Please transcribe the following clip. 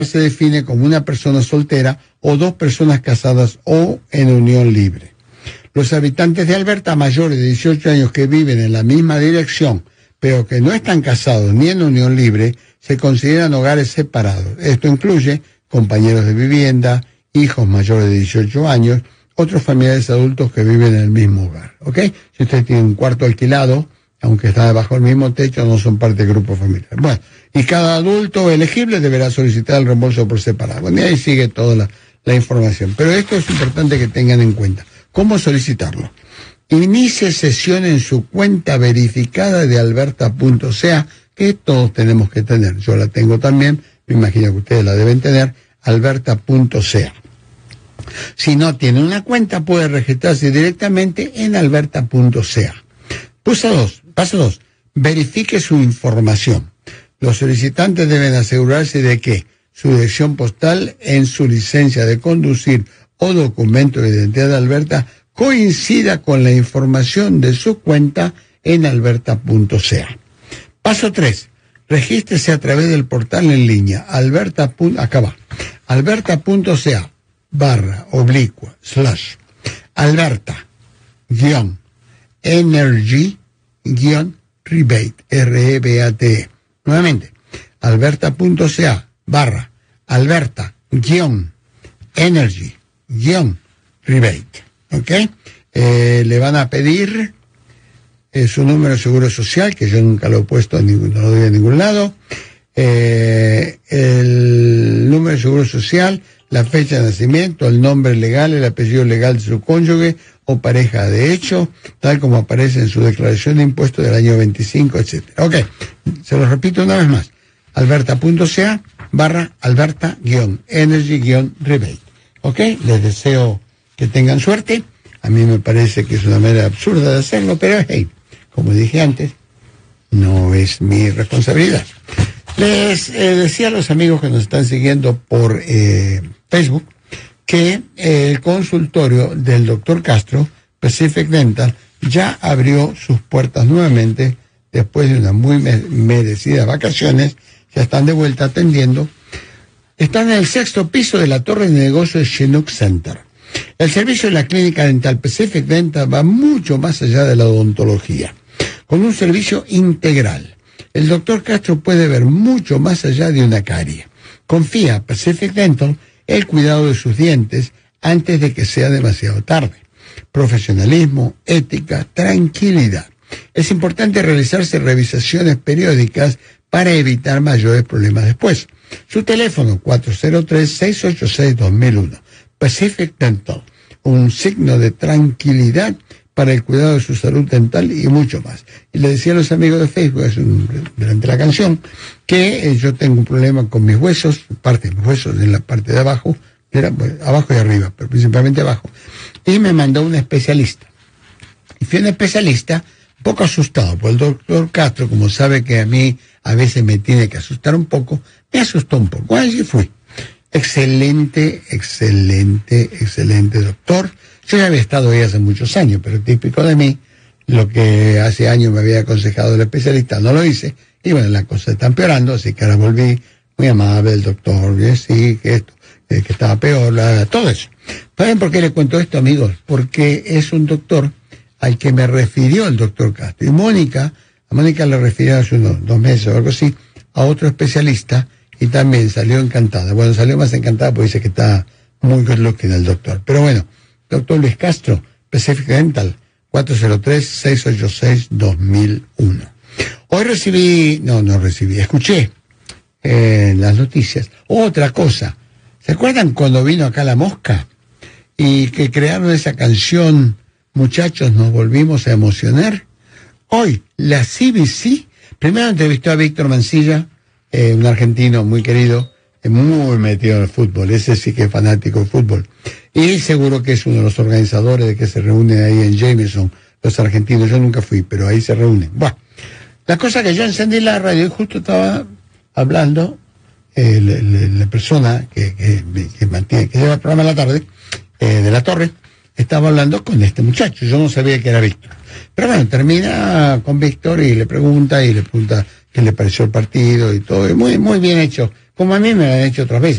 se define como una persona soltera o dos personas casadas o en unión libre. Los habitantes de Alberta mayores de 18 años que viven en la misma dirección, pero que no están casados ni en unión libre, se consideran hogares separados. Esto incluye compañeros de vivienda, hijos mayores de 18 años, otros familiares adultos que viven en el mismo hogar, ¿ok? Si usted tiene un cuarto alquilado, aunque está bajo el mismo techo, no son parte del grupo familiar. Bueno, y cada adulto elegible deberá solicitar el reembolso por separado. Bueno, y ahí sigue toda la información. Pero esto es importante que tengan en cuenta. ¿Cómo solicitarlo? Inicie sesión en su cuenta verificada de alberta.ca, que todos tenemos que tener. Yo la tengo también, me imagino que ustedes la deben tener, alberta.ca. Si no tiene una cuenta, puede registrarse directamente en alberta.ca. Paso 2. Verifique su información. Los solicitantes deben asegurarse de que su dirección postal en su licencia de conducir o documento de identidad de Alberta coincida con la información de su cuenta en alberta.ca. Paso 3. Regístrese a través del portal en línea alberta.ca/Alberta-Energy-Rebate, REBATE. Nuevamente, alberta.ca/Alberta-Energy-Rebate. ¿Ok? Le van a pedir su número de seguro social, que yo nunca lo he puesto, no lo doy en ningún lado. El número de seguro social, la fecha de nacimiento, el nombre legal, el apellido legal de su cónyuge o pareja de hecho, tal como aparece en su declaración de impuestos del año 25, etc. Ok, se lo repito una vez más. alberta.ca/Alberta-Energy-Rebate. Ok, les deseo que tengan suerte. A mí me parece que es una manera absurda de hacerlo, pero hey, como dije antes, no es mi responsabilidad. Les decía a los amigos que nos están siguiendo por Facebook que el consultorio del doctor Castro, Pacific Dental, ya abrió sus puertas nuevamente después de unas muy merecidas vacaciones. Ya están de vuelta atendiendo. Están en el 6º piso de la torre de negocios Chinook Center. El servicio de la clínica dental Pacific Dental va mucho más allá de la odontología, con un servicio integral. El doctor Castro puede ver mucho más allá de una carie. Confía a Pacific Dental el cuidado de sus dientes antes de que sea demasiado tarde. Profesionalismo, ética, tranquilidad. Es importante realizarse revisaciones periódicas para evitar mayores problemas después. Su teléfono 403-686-2001. Pacific Dental, un signo de tranquilidad para el cuidado de su salud dental y mucho más. Y le decía a los amigos de Facebook, durante la canción, que yo tengo un problema con mis huesos, parte de mis huesos en la parte de abajo, abajo y arriba, pero principalmente abajo. Y me mandó un especialista. Y fui un especialista un poco asustado, porque el doctor Castro, como sabe que a mí a veces me tiene que asustar un poco, me asustó un poco. Así fui. Excelente doctor. Yo ya había estado ahí hace muchos años, pero típico de mí, lo que hace años me había aconsejado el especialista, no lo hice, y bueno, la cosa está empeorando, así que ahora volví, muy amable el doctor, sí, que esto, que estaba peor, todo eso. ¿Saben por qué le cuento esto, amigos? Porque es un doctor al que me refirió el doctor Castro, y a Mónica le refirió hace unos 2 meses o algo así, a otro especialista, y también salió encantada. Bueno, salió más encantada porque dice que está muy good looking el doctor. Pero bueno, doctor Luis Castro, Pacific Dental, 403-686-2001. Hoy escuché en las noticias otra cosa. ¿Se acuerdan cuando vino acá La Mosca? Y que crearon esa canción, Muchachos, nos volvimos a emocionar. Hoy, la CBC, primero entrevistó a Víctor Mancilla, un argentino muy querido, muy metido en el fútbol, ese sí que es fanático del fútbol, y seguro que es uno de los organizadores de que se reúnen ahí en Jameson, los argentinos. Yo nunca fui, pero ahí se reúnen. Bueno, la cosa que yo encendí la radio y justo estaba hablando la persona que lleva el programa en la tarde, de La Torre, estaba hablando con este muchacho. Yo no sabía que era Víctor, pero bueno, termina con Víctor y le pregunta qué le pareció el partido y todo, y muy bien hecho, como a mí me lo han hecho otras veces.